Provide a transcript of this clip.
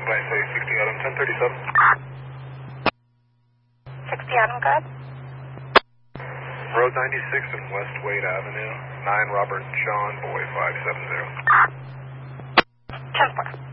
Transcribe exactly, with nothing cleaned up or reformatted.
I say sixty Adam, ten thirty-seven. sixty Adam, good. Road ninety-six and West Wade Avenue, nine Robert John Boy five seven zero. ten four.